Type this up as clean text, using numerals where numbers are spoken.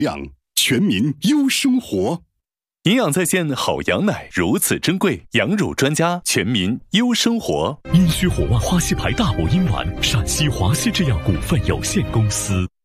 量，全民优生活。 营养在线好羊奶如此珍贵，羊乳专家全民优生活。 阴虚火旺花溪牌大补阴丸，陕西华西制药股份有限公司。